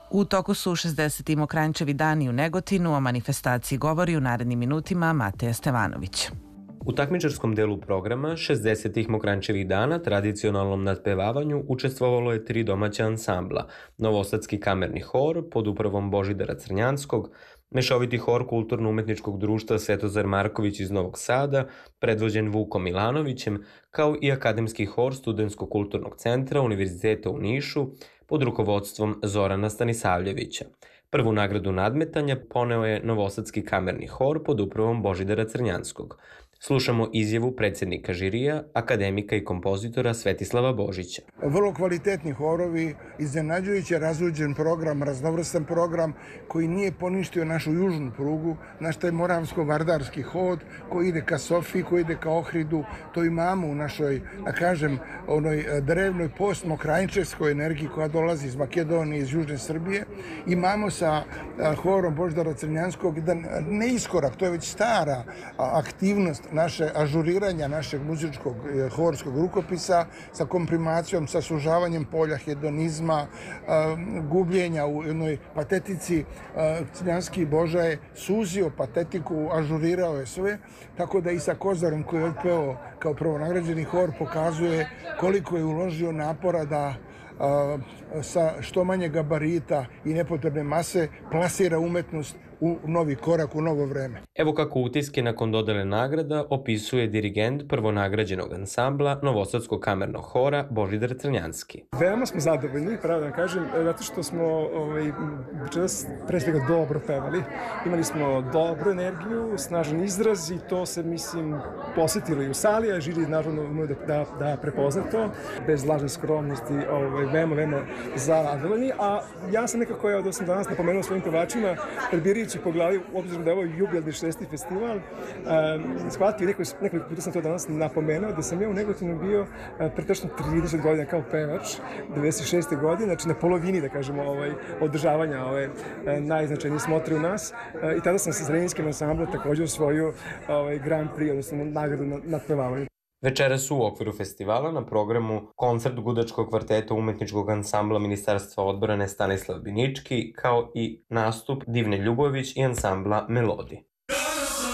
U toku su 60. Mokranjčevi dani u Negotinu, o manifestaciji govori u narednim minutima Mateja Stevanović. U takmičarskom delu programa 60. Mokranjčevih dana tradicionalnom nadpevavanju učestvovalo je 3 domaća ansambla, Novosadski kamerni hor pod upravom Božidara Crnjanskog, Mešoviti hor Kulturno-umetničkog društva Svetozar Marković iz Novog Sada, predvođen Vukom Milanovićem, kao i Akademski hor Studentsko-kulturnog centra Univerziteta u Nišu pod rukovodstvom Zorana Stanisavljevića. Prvu nagradu nadmetanja poneo je Novosadski kamerni hor pod upravom Božidara Crnjanskog. Slušamo izjavu predsednika žirija, akademika i kompozitora Svetislava Božića. Vrlo kvalitetni horovi, iznenađujuće razluđen program, raznovrstan program koji nije poništio našu južnu prugu, naš taj moravsko-vardarski hod koji ide ka Sofiji, koji ide ka Ohridu. To imamo u našoj, da kažem, onoj drevnoj postmokrajnčevskoj energiji koja dolazi iz Makedonije, iz južne Srbije. Imamo sa horom Božidara Crnjanskog jedan neiskorak, to je već stara aktivnost naše ažuriranja našeg muzičkog horskog rukopisa sa komprimacijom, sa sužavanjem polja hedonizma, gubljenja u jednoj patetici. Crnjanski Boža je suzio patetiku, ažurirao je sve, tako da i sa Kozarom koji je otpeo kao prvonagrađeni hor pokazuje koliko je uložio napora da sa što manje gabarita i nepotrebne mase plasira umetnost u novi korak, u novo vreme. Evo kako utiske nakon dodele nagrada opisuje dirigent prvonagrađenog ansambla Novosadskog kamernog hora Božidar Crnjanski. Veoma smo zadovoljni, pravo da kažem, zato što smo večeras pre svega dobro pevali. Imali smo dobru energiju, snažan izraz i to se, mislim, posetilo i u sali, a žiri naravno umeo da prepozna to. Bez lažne skromnosti, veoma zadovoljni. A ja sam nekako, da sam danas napomenuo svojim pevačima, prebirajući po glavi, obzirom da je ovo jubilarni 6. festival, shvatio, nekoliko puta sam to danas napomenuo, da sam ja u Negotinu bio pre tačno 30 godina kao pevač, 96. godine, znači na polovini, da kažemo, održavanja ove najznačajnije smotre u nas. I tada sam sa Zrenjanskim ansamblom također osvojio Grand Prix, odnosno nagradu nadpevavanja. Večeras u okviru festivala na programu koncert gudačkog kvarteta umetničkog ansambla Ministarstva odbrane Stanislav Binički, kao i nastup Divne Ljubović i ansambla Melodi.